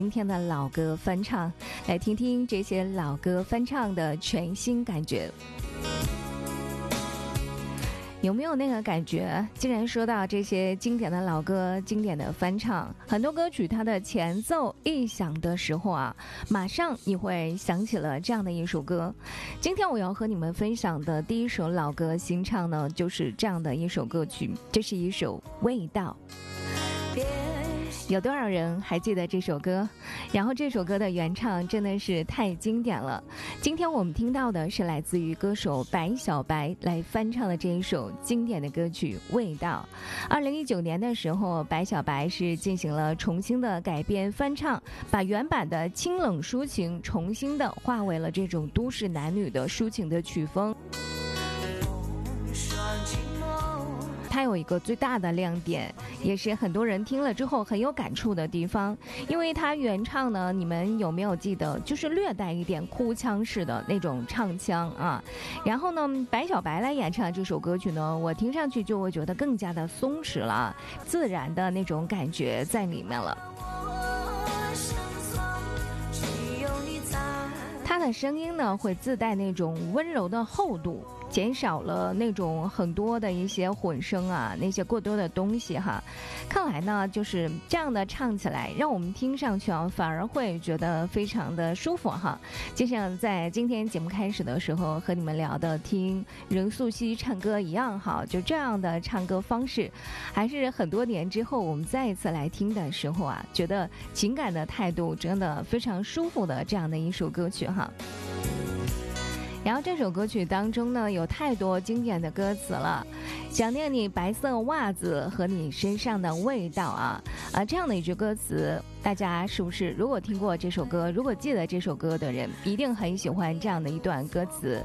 今天的老歌翻唱，来听听这些老歌翻唱的全新感觉。有没有那个感觉？既然说到这些经典的老歌、经典的翻唱，很多歌曲它的前奏一响的时候啊，马上你会想起了这样的一首歌。今天我要和你们分享的第一首老歌新唱呢，就是这样的一首歌曲，这是一首《味道》。有多少人还记得这首歌？然后这首歌的原唱真的是太经典了。今天我们听到的是来自于歌手白小白来翻唱的这一首经典的歌曲《味道》。2019年的时候，白小白是进行了重新的改编翻唱，把原版的清冷抒情重新的化为了这种都市男女的抒情的曲风。它有一个最大的亮点，也是很多人听了之后很有感触的地方，因为它原唱呢，你们有没有记得，就是略带一点哭腔式的那种唱腔啊。然后呢，白小白来演唱这首歌曲呢，我听上去就会觉得更加的松弛了，自然的那种感觉在里面了。他的声音呢，会自带那种温柔的厚度，减少了那种很多的一些混声啊，那些过多的东西哈。看来呢，就是这样的唱起来，让我们听上去啊，反而会觉得非常的舒服哈。就像在今天节目开始的时候和你们聊的听任素汐唱歌一样哈，就这样的唱歌方式，还是很多年之后我们再一次来听的时候啊，觉得情感的态度真的非常舒服的这样的一首歌曲哈。然后这首歌曲当中呢，有太多经典的歌词了，想念你白色袜子和你身上的味道啊，这样的一句歌词，大家是不是如果听过这首歌，如果记得这首歌的人，一定很喜欢这样的一段歌词。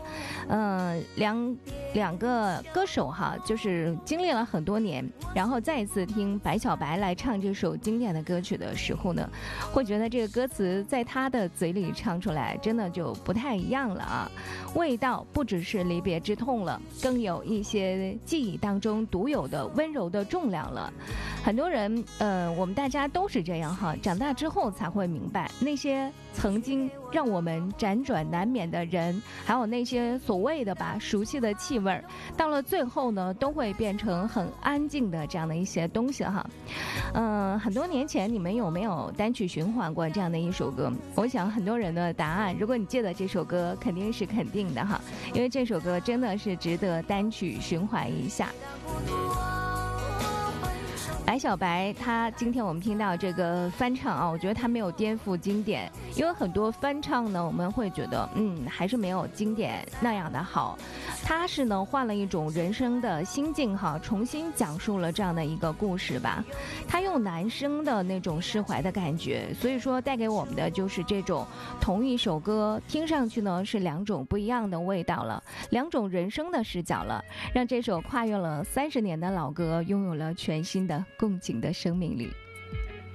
两个歌手哈，就是经历了很多年，然后再一次听白小白来唱这首经典的歌曲的时候呢，会觉得这个歌词在他的嘴里唱出来，真的就不太一样了啊。味道不只是离别之痛了，更有一些记忆当中独有的温柔的重量了。很多人我们大家都是这样哈，长大之后才会明白，那些曾经让我们辗转难眠的人，还有那些所谓的吧熟悉的气味，到了最后呢，都会变成很安静的这样的一些东西哈。很多年前你们有没有单曲循环过这样的一首歌？我想很多人的答案，如果你记得这首歌，肯定是肯定的哈，因为这首歌真的是值得单曲循环一下。白小白他今天我们听到这个翻唱啊，我觉得他没有颠覆经典，因为很多翻唱呢，我们会觉得还是没有经典那样的好。他是呢换了一种人生的心境哈，重新讲述了这样的一个故事吧。他用男生的那种释怀的感觉，所以说带给我们的就是这种同一首歌听上去呢是两种不一样的味道了，两种人生的视角了，让这首跨越了30年的老歌拥有了全新的共情的生命力。